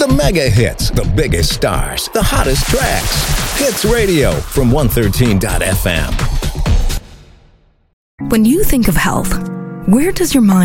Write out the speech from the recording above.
The mega hits, the biggest stars, the hottest tracks. Hits Radio from 113.fm. When you think of health, where does your mind